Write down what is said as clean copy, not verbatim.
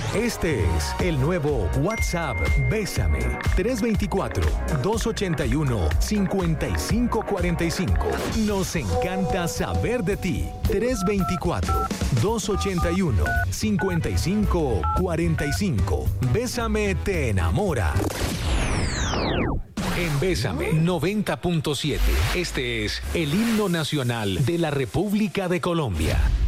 Este es el nuevo WhatsApp Bésame 324-281-5545. Nos encanta saber de ti. 324-281-5545. Bésame te enamora. En Bésame 90.7. Este es el himno nacional de la República de Colombia.